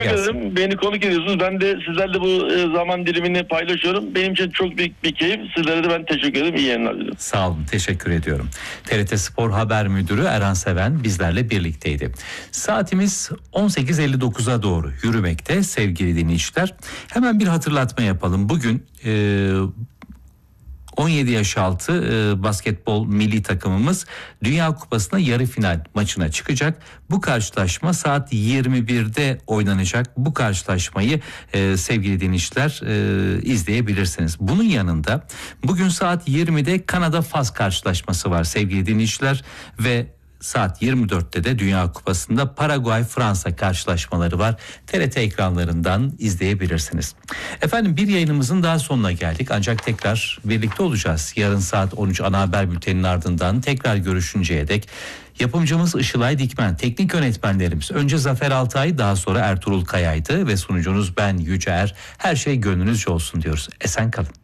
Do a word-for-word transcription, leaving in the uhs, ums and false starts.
ederim. Beni konuk ediyorsunuz. Ben de sizlerle bu e, zaman dilimini paylaşıyorum. Benim için çok büyük bir keyif. Sizlere de ben teşekkür ederim. İyi yayınlar diliyorum. Sağ olun. Teşekkür ediyorum. T R T Spor Haber Müdürü Erhan Seven bizlerle birlikteydi. Saatimiz on sekiz elli dokuza doğru yürümekte sevgili dinleyiciler. Hemen bir hatırlatma yapalım. Bugün e, on yedi yaş altı e, basketbol milli takımımız Dünya Kupası'na yarı final maçına çıkacak. Bu karşılaşma saat yirmi birde oynanacak. Bu karşılaşmayı e, sevgili dinleyiciler e, izleyebilirsiniz. Bunun yanında bugün saat yirmide Kanada-Fas karşılaşması var sevgili dinleyiciler ve saat yirmi dörtte de Dünya Kupası'nda Paraguay-Fransa karşılaşmaları var. T R T ekranlarından izleyebilirsiniz. Efendim bir yayınımızın daha sonuna geldik. Ancak tekrar birlikte olacağız. Yarın saat on üç ana haber bülteninin ardından tekrar görüşünceye dek yapımcımız Işılay Dikmen, teknik yönetmenlerimiz önce Zafer Altay, daha sonra Ertuğrul Kaya'ydı ve sunucunuz ben Yüce Er. Her şey gönlünüzce olsun diyoruz. Esen kalın.